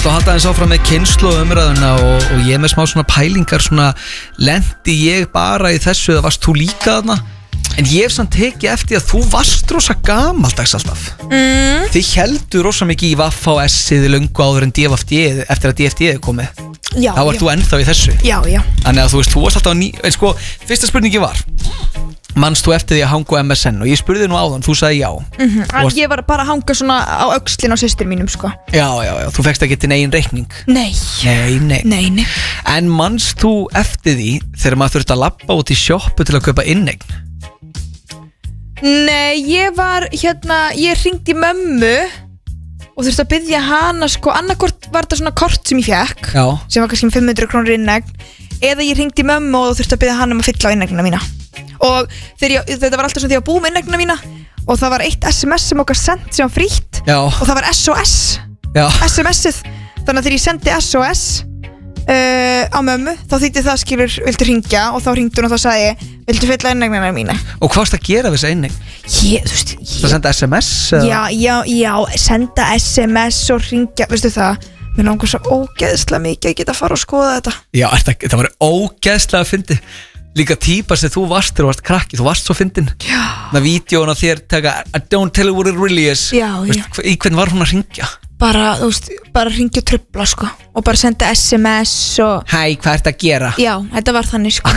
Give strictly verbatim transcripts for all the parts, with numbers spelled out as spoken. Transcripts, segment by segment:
ætla að halda eins áfram með kynnslu og umræðuna og, og ég með smá svona pælingar svona, lendi ég bara í þessu eða varst þú líka þarna? En ég hef samt tekið eftir að þú varst rosa gamaldags alltaf mm. Þið heldur rosa mikið í V F H S-ið löngu áður en D F D eftir að D F D komið Já, Þá ert já. þú ennþá í þessu Já, já. Þannig að þú veist, þú varst alltaf á ný en sko, fyrsta spurningi var manst þú eftir því að hanga á M S N og ég spurði nú áðan, þú sagði já mm-hmm. varst... Ég var bara að hanga svona á öxlin á systur mínum sko. Já, já, já, þú fékkst ekki til eigin reikning Nei. Nei, nei. Nei, nei En manst þú eftir því þegar maður þurfti að labba út í sjoppu til að kaupa inneign? Nei, ég var hérna, ég hringdi í mömmu og þurfti að biðja hana sko, annarkort var þetta svona kort sem ég fekk Já. sem var kannski fimm hundruð krónur innegn eða ég hringdi í mömmu og þurfti að biðja hana um að fylla á innegnina mína og ég, þetta var alltaf svona því að búa með innegnina mína og það var eitt S M S sem okkar sendt sem var frítt Já. og það var S O S Já. S M S-ið, þannig að þegar ég sendi S O S uh, á mömmu þá þýtti það skilur, viltu hringja og þá hringdi hún og þá sagði ég, viltu fylla innegnina mína Og hvað varst að gera við þessa inneign? Ég, þú veist ég... Það senda S M S? Eða? Já, já, já, senda S M S og ringja, veistu það mér langar svo ógeðslega mikið að geta að fara og skoða þetta Já, þetta, þetta var ógeðslega að fyndi Líka típa sem þú varst þegar þú varst krakki Þú varst svo fyndin Það er vídeóin að þér taka I don't tell you what it really is Já, Vist, já Í hvern var hún að ringja? Bara, þú veist, bara ringja og trubla sko og bara senda S M S og Hæ, hvað ert að gera? Já, þetta var þannig sko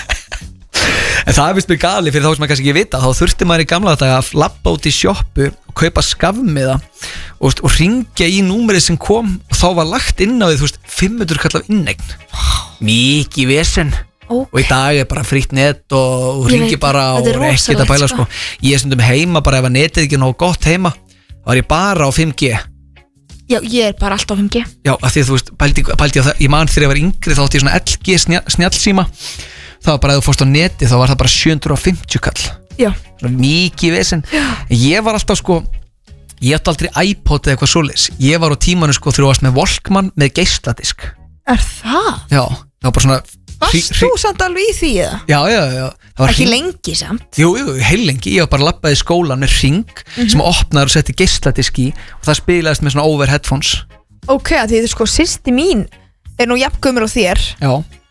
En það er vist mér gali fyrir þá sem maður kannski ekki vita Þá þurfti maður í gamla daga að labba út í sjoppu og kaupa skafmiða og, og ringja í númerið sem kom og þá var lagt inn á því, þú veist, fimm hundruð kall af inneign Mikið vesen okay. Og í dag er bara frítt net og ringi bara og er ekkert að bæla sko. sko. Ég er stundum heima bara ef að netið ekki er nógu gott heima þá er ég bara á fimm G Já, ég er bara alltaf á fimm G Já, af því að þú veist, pældi, pældi á það Ég man þegar ég var yngri þá átti ég svona L G snjall, snjallsíma Það var bara að þú fórst á neti þá var það bara sjö hundruð og fimmtíu kall Já. Svona mikið vesen Ég var alltaf sko Ég átti aldrei iPod eða eitthvað svoleiðis Ég var á tímanu sko þegar þú varst með Walkman með geisladisk Er það? Já, það var bara svona Varst hrí- þú hrí- samt alveg í því eða? Já, já, já Það var Ekki hring- lengi samt Jú, jú, heil lengi Ég var bara labbaði í skólan með ring sem opnaður og setti geisladisk í og það spilaðist með svona over headphones Ok, að því þú sko, sýsti mín er nú jafngömmur á þér Já,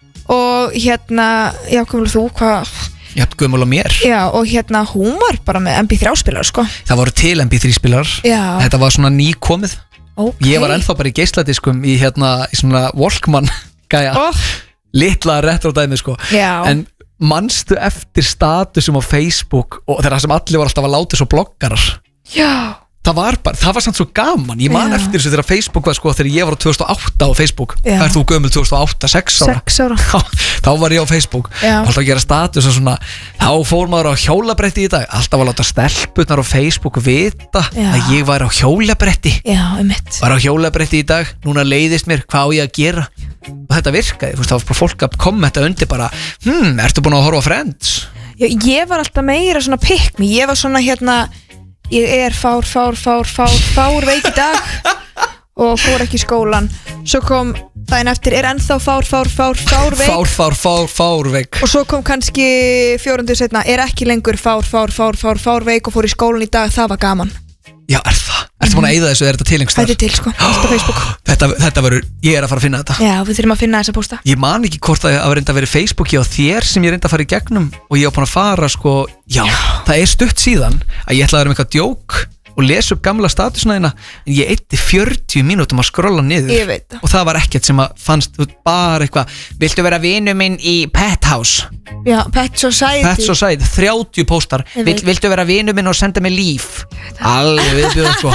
og hérna, jafngömmur á þú, hvað ég hafði gömul á mér Já, og hérna hún var bara með M P þrjú spilar sko Það voru til M P þrjú spilar Já. Þetta var svona nýkomið Ok Ég var ennþá bara í geisladiskum í hérna í svona Walkman gæja oh. Litla retro dæmi sko Já. En manstu eftir statusum á Facebook og þegar það sem allir var alltaf að láta svo bloggarar Já Það var bara, það var samt svo gaman Ég man Já. eftir þessu þegar Facebook var sko þegar ég var á tvö þúsund og átta á Facebook Já. Það er þú gömul tvö þúsund og átta, sex ára Sex ára Já, þá var ég á Facebook Já. Alltaf að gera status og svona Þá fór maður á hjólabretti í dag Alltaf að láta stelpurnar á Facebook vita Já. að ég var á hjólabretti Já, um mitt Var á hjólabretti í dag Núna leiðist mér, hvað á ég að gera Og þetta virkaði, þú veist, það var bara fólk að kommenta undir bara Hmm, ertu búin að horfa á Friends? Já, ég var alltaf meira svona pick me Ég var svona hérna Ég er fár, fár, fár, fár, fár veik í dag Og fór ekki í skólan Svo kom daginn eftir Er ennþá fár, fár, fár, fár veik Fár, fár, fár, fár veik Og svo kom kannski fjórundur setna Er ekki lengur fár, fár, fár, fár, fár veik Og fór í skólan í dag, það var gaman Já, er það? Ertu búin að eyða þessu, er þetta til einhvers Þetta staðar? er til sko, allt á Facebook Þetta, þetta verður, ég er að fara að finna þetta Já, við þurfum að finna þessa pósta Ég man ekki hvort að það var reynda að vera í Facebooki á þér sem ég reynda að fara í gegnum og ég var búin að fara sko, já, það er stutt síðan að ég ætlaði að vera með eitthvað djók og lesa upp gamla statusna þína en ég eitti fjörutíu mínútum að skrolla niður Ég veit það. og það var ekkert sem að fannst þú veist, bara eitthvað, viltu vera vinur minn í Pet House, Já, Pet Society Pet Society, þrjátíu póstar Ég Vil, veit. viltu vera vinur minn og senda mig líf alveg viðbjóð sko.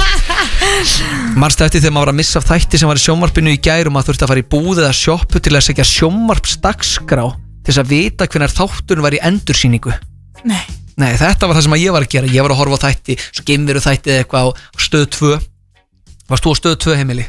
Marstu eftir þegar maður var að missa af þætti sem var í sjónvarpinu í gær og maður þurfti að fara í búð eða sjoppu til að segja sjónvarpsdagskrá til þess að vita hvenær þátturinn var í endursýningu. Nei Nei, þetta var það sem að ég var að gera. Ég var að horfa á þætti, svo geimveru þætti eða eitthvað á stöð tvö. Varst þú á stöð tvö heimili?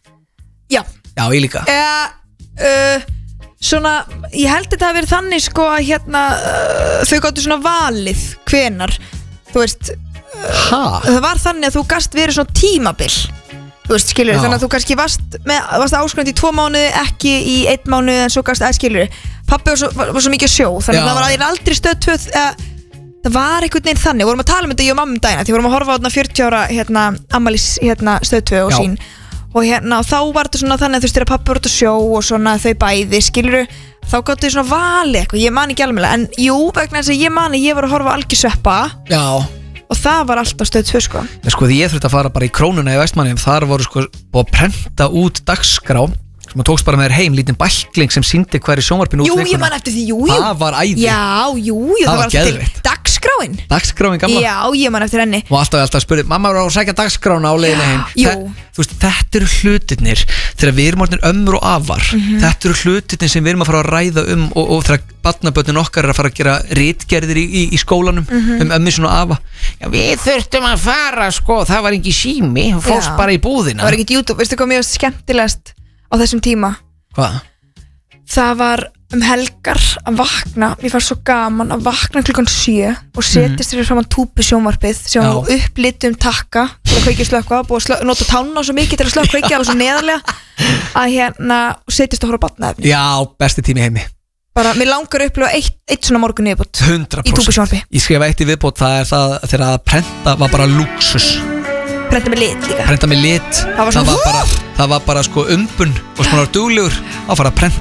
Já Já, ég líka. uh, uh, Svona, ég held þetta að vera þannig sko að hérna uh, þau gáttu svona valið hvenar þú veist, Ha? það var þannig að þú gast verið svona tímabil þú veist, skilur, Já. þannig að þú kannski varst, með, varst áskrifandi í tvo mánuði ekki í einn mánuði en svo gast að skilur pappi var svo, var, var svo mikið sjó þannig Já. að það var að aldrei stöð tvö uh, það var einhvern veginn þannig, við vorum að tala um þetta ég og mamma um dagina því við vorum að horfa á þarna fjörutíu ára hérna, ammalis hérna, stöð tvö og Já. sín og hérna, og þá var þetta svona þannig að þú veist, þegar pappi voru út að sjó og svona þau bæði, skiluru, þá gáttu þau svona vali eitthvað, ég man ekki alveg, en jú, vegna þess að ég man að ég var að horfa á Algjör-sveppa Já og það var alltaf stöð tvö sko. Já sko, því ég þurfti að fara bara í Krónuna í Vestmannaeyjum, þar voru sko búið að prenta út dagskrá sem að tókst bara með þér heim, lítinn bækling sem sýndi hverju sjónvarpinu út Jú, ég man eftir því, jú, jú Það var æði Já, jú, jú, það, Það var var alltaf geðveikt. til dagskráin Dagskráin gamla Já, ég man eftir henni Og alltaf alltaf spurði, mamma var að sækja dagskrána á leiðinni heim jú. Þe- Þú veist, þetta eru hlutirnir þegar við erum orðnir ömmur og afar Mhm. Þetta eru hlutirnir sem við erum að fara að ræða um og, og þegar barnabörnin okkar er að fara að gera ritgerðir í, í, í skólanum Mhm. um ömmi svona afa Já, við þurftum að fara, sko, það var ekki sími þú fórst Já. bara í búðina Það var ekkert YouTube, veistu hvað mér var skemmtilegast á þessum tíma Hvað? Það var um helgar að vakna Mér fannst svo gaman að vakna klukkan sjö og setjast fyrir fram að túpu sjónvarpið sem Já. var upplitum takka til að kveikja slökkva, búið að slö, nota tánna svo mikið til að slökkva kveikja, það var svo neðarlega að hérna, og setjast og horfa á barnaefni Já, besti tími í heimi bara, mér langar að upplifa eitt, eitt svona morgun yfirbútt hundra í túpu prósent sjónvarpi, Ég skrifa eitt í viðbót, það er það þegar að prenta var bara luxus prenta með lit líka Prenta með lit Það var svona, það var bara, það var bara sko umbun og svona duglegur að fara að prenta